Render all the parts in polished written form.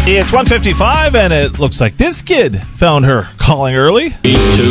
It's 1:55, and it looks like this kid found her calling early. 3, 2, 1.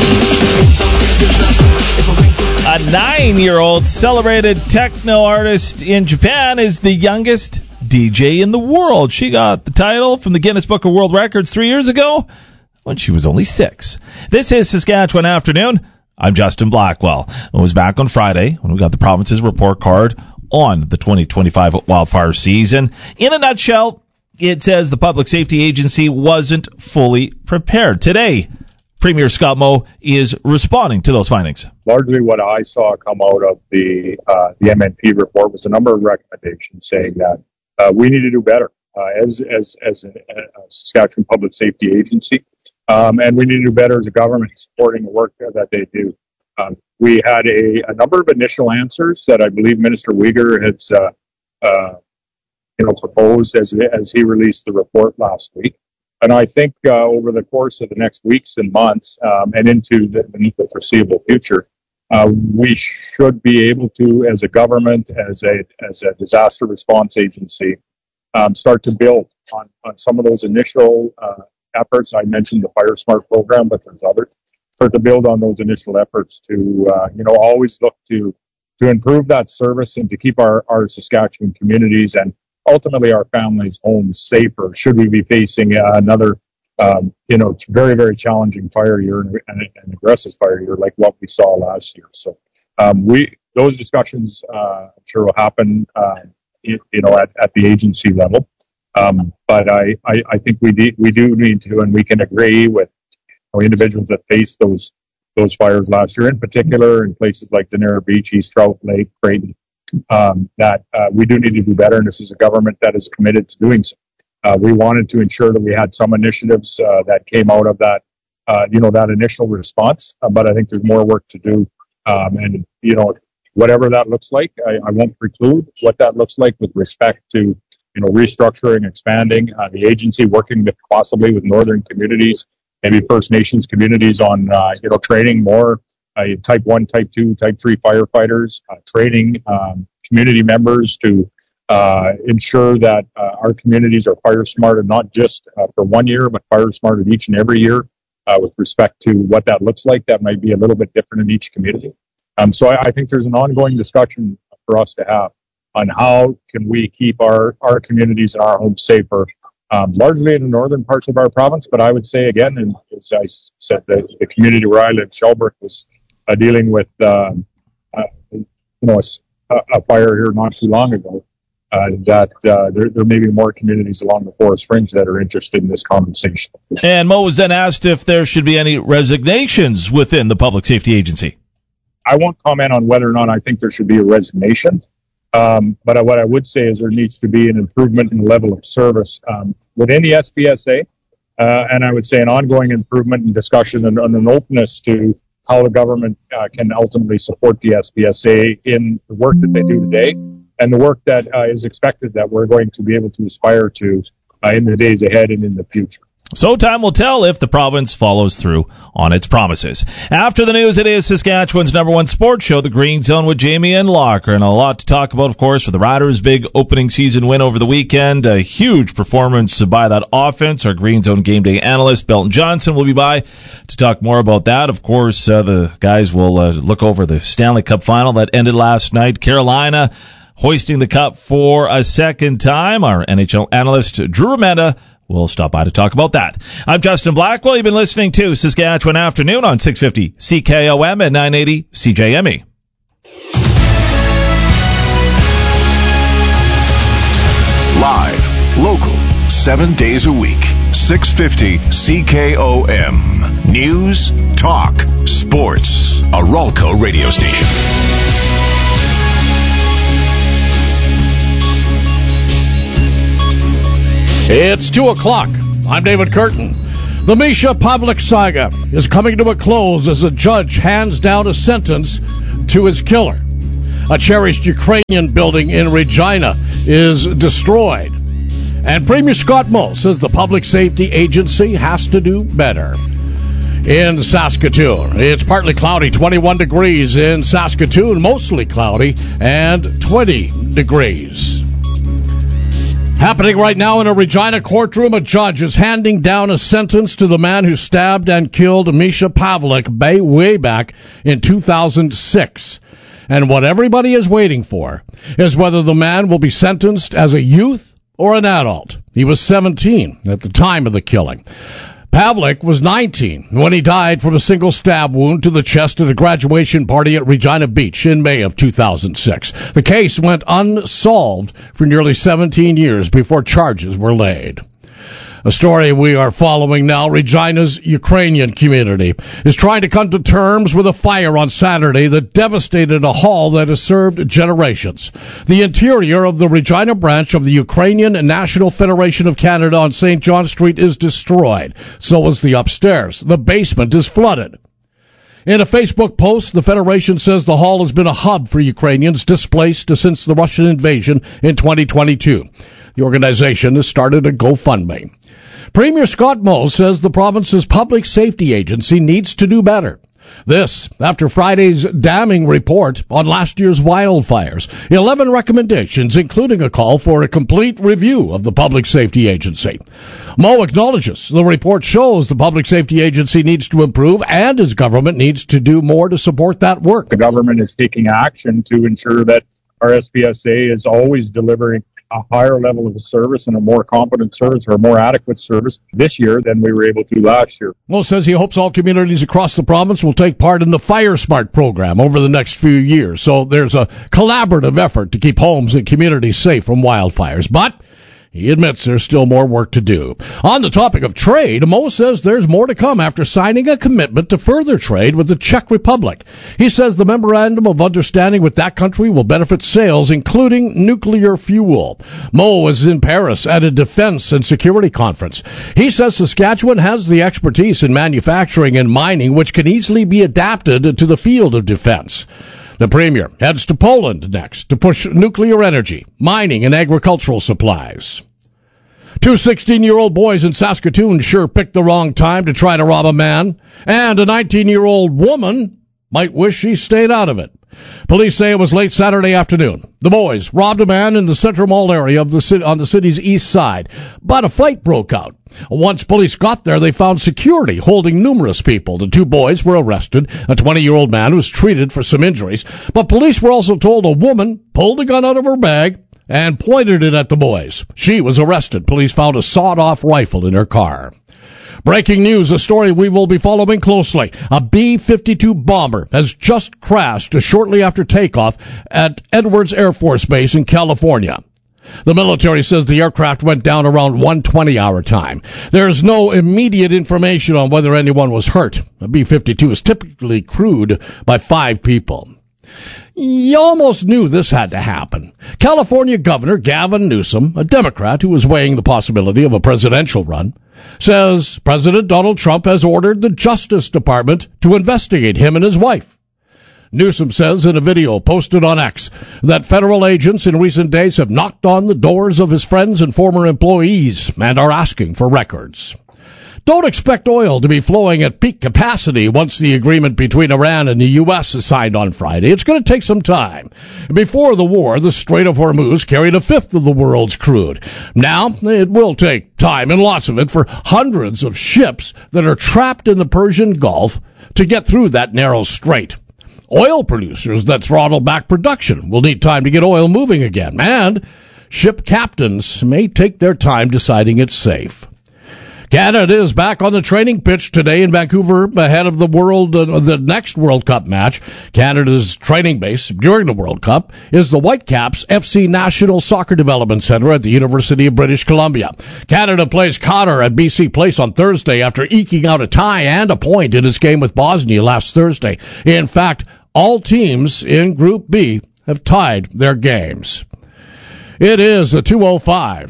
A 9-year-old celebrated techno artist in Japan is the youngest DJ in the world. She got the title from the Guinness Book of World Records 3 years ago when she was only 6. This is Saskatchewan Afternoon. I'm Justin Blackwell. I was back on Friday when we got the province's report card on the 2025 wildfire season. In a nutshell, it says the Public Safety Agency wasn't fully prepared. Today, Premier Scott Moe is responding to those findings. Largely what I saw come out of the MNP report was a number of recommendations saying that we need to do better as a Saskatchewan Public Safety Agency, and we need to do better as a government supporting the work that they do. We had a number of initial answers that I believe Minister Uyghur has proposed as he released the report last week. And I think over the course of the next weeks and months and into the foreseeable future, we should be able to, as a government, as a disaster response agency, start to build on some of those initial efforts. I mentioned the Fire Smart program, but there's others. Start to build on those initial efforts to, always look to improve that service and to keep our Saskatchewan communities and ultimately our families' homes safer should we be facing another, very, very challenging fire year and an aggressive fire year like what we saw last year. So those discussions, I'm sure will happen, at the agency level. But I think we do need to, and we can agree with individuals that faced those fires last year, in particular in places like Denera Beach, East Trout Lake, Creighton, that we do need to do better, and this is a government that is committed to doing so. We wanted to ensure that we had some initiatives that came out of that, that initial response, but I think there's more work to do, and whatever that looks like, I won't preclude what that looks like with respect to restructuring, expanding the agency, working possibly with northern communities, maybe First Nations communities on training more Type 1, Type 2, Type 3 firefighters, training community members to ensure that our communities are fire smart, and not just for 1 year, but fire smarted each and every year with respect to what that looks like. That might be a little bit different in each community. So I think there's an ongoing discussion for us to have on how can we keep our communities and our homes safer, largely in the northern parts of our province. But I would say, again, and as I said, the community where I live, Shelburne, was dealing with a fire here not too long ago, that there may be more communities along the Forest Fringe that are interested in this conversation. And Mo was then asked if there should be any resignations within the Public Safety Agency. I won't comment on whether or not I think there should be a resignation, but what I would say is there needs to be an improvement in the level of service within the SPSA, and I would say an ongoing improvement in discussion and an openness to how the government can ultimately support the SPSA in the work that they do today and the work that is expected that we're going to be able to aspire to in the days ahead and in the future. So time will tell if the province follows through on its promises. After the news, it is Saskatchewan's #1 sports show, The Green Zone with Jamie and Locker. And a lot to talk about, of course, with the Riders' big opening season win over the weekend. A huge performance by that offense. Our Green Zone game day analyst, Belton Johnson, will be by to talk more about that. Of course, the guys will look over the Stanley Cup final that ended last night. Carolina hoisting the cup for a second time. Our NHL analyst, Drew Remenda, we'll stop by to talk about that. I'm Justin Blackwell. You've been listening to Saskatchewan Afternoon on 650 CKOM and 980 CJME. Live, local, 7 days a week. 650 CKOM. News, talk, sports. A Ralco radio station. It's 2 o'clock. I'm David Curtin. The Misha Pavlik saga is coming to a close as a judge hands down a sentence to his killer. A cherished Ukrainian building in Regina is destroyed. And Premier Scott Moe says the Public Safety Agency has to do better. In Saskatoon, it's partly cloudy, 21 degrees in Saskatoon, mostly cloudy, and 20 degrees. Happening right now in a Regina courtroom, a judge is handing down a sentence to the man who stabbed and killed Misha Pavlik way back in 2006. And what everybody is waiting for is whether the man will be sentenced as a youth or an adult. He was 17 at the time of the killing. Pavlik was 19 when he died from a single stab wound to the chest at a graduation party at Regina Beach in May of 2006. The case went unsolved for nearly 17 years before charges were laid. A story we are following now. Regina's Ukrainian community is trying to come to terms with a fire on Saturday that devastated a hall that has served generations. The interior of the Regina branch of the Ukrainian National Federation of Canada on St. John Street is destroyed. So is the upstairs. The basement is flooded. In a Facebook post, the Federation says the hall has been a hub for Ukrainians displaced since the Russian invasion in 2022. The organization has started a GoFundMe. Premier Scott Moe says the province's public safety agency needs to do better. This after Friday's damning report on last year's wildfires. 11 recommendations, including a call for a complete review of the public safety agency. Moe acknowledges the report shows the public safety agency needs to improve and his government needs to do more to support that work. The government is taking action to ensure that our SPSA is always delivering a higher level of service and a more competent service or a more adequate service this year than we were able to last year. Moe says he hopes all communities across the province will take part in the Fire Smart program over the next few years. So there's a collaborative effort to keep homes and communities safe from wildfires. But he admits there's still more work to do. On the topic of trade, Moe says there's more to come after signing a commitment to further trade with the Czech Republic. He says the memorandum of understanding with that country will benefit sales, including nuclear fuel. Moe was in Paris at a defense and security conference. He says Saskatchewan has the expertise in manufacturing and mining, which can easily be adapted to the field of defense. The Premier heads to Poland next to push nuclear energy, mining, and agricultural supplies. Two 16-year-old boys in Saskatoon sure picked the wrong time to try to rob a man, and a 19-year-old woman might wish she stayed out of it. Police say it was late Saturday afternoon. The boys robbed a man in the Central Mall area of the city, on the city's east side, but a fight broke out. Once police got there, they found security holding numerous people. The two boys were arrested. A 20-year-old man was treated for some injuries, but police were also told a woman pulled a gun out of her bag and pointed it at the boys. She was arrested. Police found a sawed-off rifle in her car. Breaking news, a story we will be following closely. A B-52 bomber has just crashed shortly after takeoff at Edwards Air Force Base in California. The military says the aircraft went down around 1:20 our time. There is no immediate information on whether anyone was hurt. A B-52 is typically crewed by 5 people. You almost knew this had to happen. California Governor Gavin Newsom, a Democrat who is weighing the possibility of a presidential run, says President Donald Trump has ordered the Justice Department to investigate him and his wife. Newsom says in a video posted on X that federal agents in recent days have knocked on the doors of his friends and former employees and are asking for records. Don't expect oil to be flowing at peak capacity once the agreement between Iran and the U.S. is signed on Friday. It's going to take some time. Before the war, the Strait of Hormuz carried a fifth of the world's crude. Now, it will take time, and lots of it, for hundreds of ships that are trapped in the Persian Gulf to get through that narrow strait. Oil producers that throttle back production will need time to get oil moving again, and ship captains may take their time deciding it's safe. Canada is back on the training pitch today in Vancouver ahead of the next World Cup match. Canada's training base during the World Cup is the Whitecaps FC National Soccer Development Centre at the University of British Columbia. Canada plays Qatar at BC Place on Thursday after eking out a tie and a point in its game with Bosnia last Thursday. In fact, all teams in Group B have tied their games. It is a 2:05.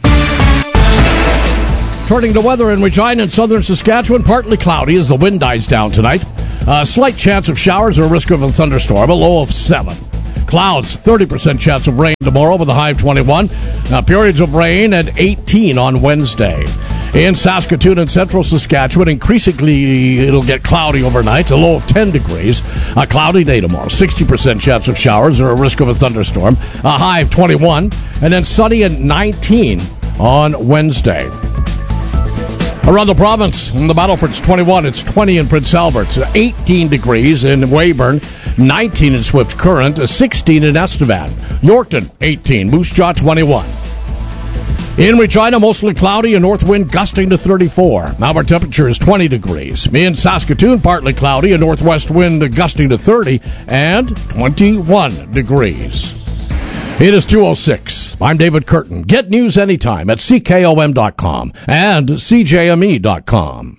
Turning to weather in Regina and southern Saskatchewan, partly cloudy as the wind dies down tonight. A slight chance of showers or a risk of a thunderstorm, a low of 7. Clouds, 30% chance of rain tomorrow with a high of 21. Periods of rain at 18 on Wednesday. In Saskatoon and central Saskatchewan, increasingly it'll get cloudy overnight, a low of 10 degrees. A cloudy day tomorrow, 60% chance of showers or a risk of a thunderstorm, a high of 21. And then sunny at 19 on Wednesday. Around the province, in the Battleford's 21. It's 20 in Prince Albert, 18 degrees in Weyburn, 19 in Swift Current, 16 in Estevan. Yorkton, 18. Moose Jaw, 21. In Regina, mostly cloudy, a north wind gusting to 34. Our temperature is 20 degrees. In Saskatoon, partly cloudy, a northwest wind gusting to 30, and 21 degrees. It is 2:06. I'm David Curtin. Get news anytime at CKOM.com and CJME.com.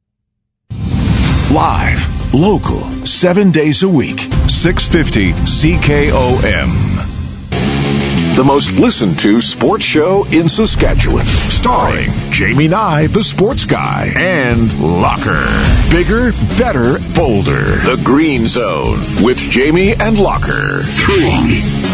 Live, local, 7 days a week, 650 CKOM. The most listened to sports show in Saskatchewan. Starring Jamie Nye, the sports guy, and Locker. Bigger, better, bolder. The Green Zone with Jamie and Locker. 3.